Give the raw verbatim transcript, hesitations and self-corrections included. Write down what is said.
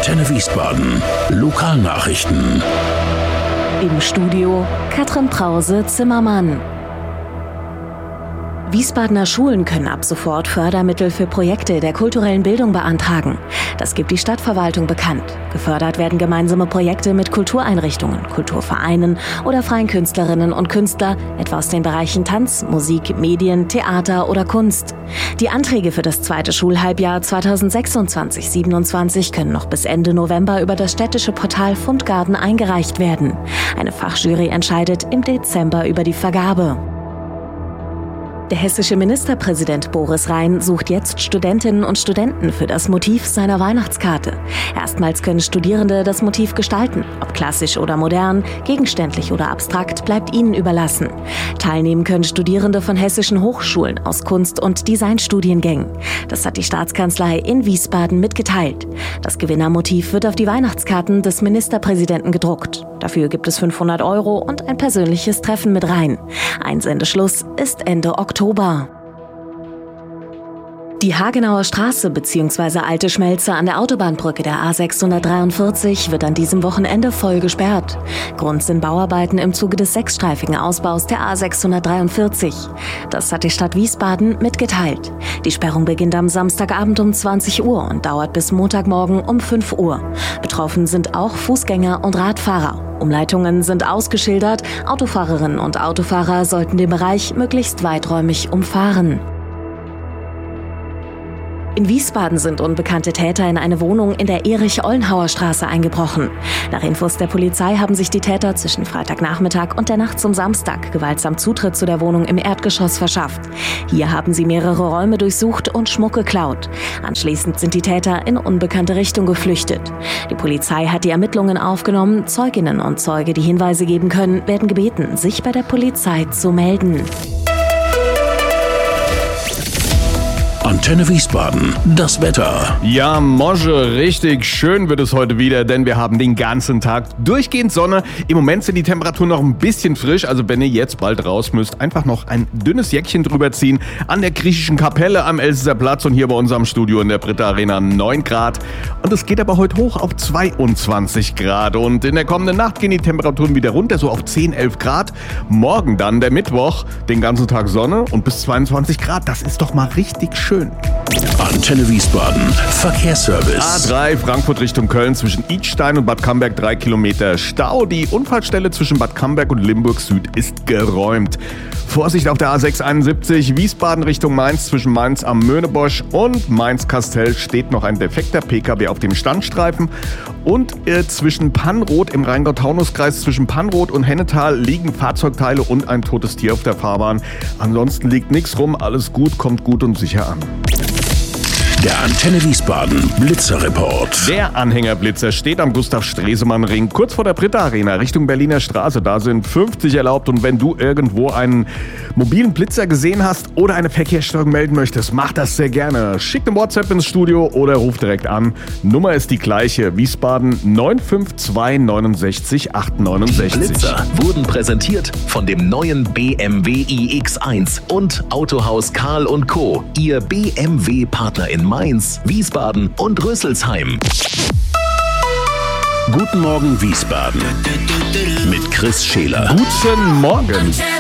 Antenne Wiesbaden. Lokalnachrichten. Im Studio Katrin Brause-Zimmermann. Wiesbadener Schulen können ab sofort Fördermittel für Projekte der kulturellen Bildung beantragen. Das gibt die Stadtverwaltung bekannt. Gefördert werden gemeinsame Projekte mit Kultureinrichtungen, Kulturvereinen oder freien Künstlerinnen und Künstler, etwa aus den Bereichen Tanz, Musik, Medien, Theater oder Kunst. Die Anträge für das zweite Schulhalbjahr zweitausendsechsundzwanzig siebenundzwanzig können noch bis Ende November über das städtische Portal Fundgarten eingereicht werden. Eine Fachjury entscheidet im Dezember über die Vergabe. Der hessische Ministerpräsident Boris Rhein sucht jetzt Studentinnen und Studenten für das Motiv seiner Weihnachtskarte. Erstmals können Studierende das Motiv gestalten. Ob klassisch oder modern, gegenständlich oder abstrakt, bleibt ihnen überlassen. Teilnehmen können Studierende von hessischen Hochschulen aus Kunst- und Designstudiengängen. Das hat die Staatskanzlei in Wiesbaden mitgeteilt. Das Gewinnermotiv wird auf die Weihnachtskarten des Ministerpräsidenten gedruckt. Dafür gibt es fünfhundert Euro und ein persönliches Treffen mit Rhein. Einsendeschluss ist Ende Oktober. Die Hagenauer Straße bzw. Alte Schmelze an der Autobahnbrücke der A sechshundertdreiundvierzig wird an diesem Wochenende voll gesperrt. Grund sind Bauarbeiten im Zuge des sechsstreifigen Ausbaus der A sechshundertdreiundvierzig. Das hat die Stadt Wiesbaden mitgeteilt. Die Sperrung beginnt am Samstagabend um zwanzig Uhr und dauert bis Montagmorgen um fünf Uhr. Betroffen sind auch Fußgänger und Radfahrer. Umleitungen sind ausgeschildert. Autofahrerinnen und Autofahrer sollten den Bereich möglichst weiträumig umfahren. In Wiesbaden sind unbekannte Täter in eine Wohnung in der Erich-Ollenhauer-Straße eingebrochen. Nach Infos der Polizei haben sich die Täter zwischen Freitagnachmittag und der Nacht zum Samstag gewaltsam Zutritt zu der Wohnung im Erdgeschoss verschafft. Hier haben sie mehrere Räume durchsucht und Schmuck geklaut. Anschließend sind die Täter in unbekannte Richtung geflüchtet. Die Polizei hat die Ermittlungen aufgenommen. Zeuginnen und Zeuge, die Hinweise geben können, werden gebeten, sich bei der Polizei zu melden. Antenne Wiesbaden, das Wetter. Ja, Mosche, richtig schön wird es heute wieder, denn wir haben den ganzen Tag durchgehend Sonne. Im Moment sind die Temperaturen noch ein bisschen frisch, also wenn ihr jetzt bald raus müsst, einfach noch ein dünnes Jäckchen drüber ziehen. An der griechischen Kapelle am Elsässer Platz und hier bei unserem Studio in der Britta Arena neun Grad. Und es geht aber heute hoch auf zweiundzwanzig Grad und in der kommenden Nacht gehen die Temperaturen wieder runter, so auf zehn, elf Grad. Morgen dann, der Mittwoch, den ganzen Tag Sonne und bis zweiundzwanzig Grad. Das ist doch mal richtig schön. Antenne Wiesbaden, Verkehrsservice. A drei Frankfurt Richtung Köln zwischen Idstein und Bad Camberg drei Kilometer Stau. Die Unfallstelle zwischen Bad Camberg und Limburg Süd ist geräumt. Vorsicht auf der A sechs einundsiebzig Wiesbaden Richtung Mainz zwischen Mainz am Möhnebosch und Mainz-Kastel steht noch ein defekter P K W auf dem Standstreifen. Und äh, zwischen Pannroth im Rheingau-Taunus-Kreis zwischen Pannroth und Hennetal liegen Fahrzeugteile und ein totes Tier auf der Fahrbahn. Ansonsten liegt nichts rum, alles gut, kommt gut und sicher an. Der Antenne Wiesbaden Blitzerreport. Der Anhängerblitzer steht am Gustav-Stresemann-Ring kurz vor der Britta Arena Richtung Berliner Straße. Da sind fünfzig erlaubt und wenn du irgendwo einen mobilen Blitzer gesehen hast oder eine Verkehrsstörung melden möchtest, mach das sehr gerne. Schick eine WhatsApp ins Studio oder ruf direkt an. Nummer ist die gleiche. Wiesbaden neun fünf zwei neun sechs acht neun sechs. Blitzer wurden präsentiert von dem neuen B M W i X eins und Autohaus Karl und Co. Ihr B M W-Partner in Mainz, Wiesbaden und Rüsselsheim. Guten Morgen Wiesbaden mit Chris Scheler. Guten Morgen.